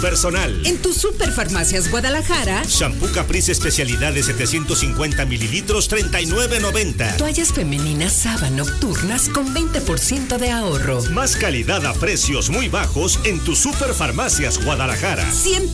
personal. En tu Superfarmacias Guadalajara, Shampoo Caprice especialidad de 750 mililitros, $39.90. toallas femeninas Saba nocturnas con 20% de ahorro. Más calidad a precios muy bajos en tu Superfarmacias Guadalajara. Siempre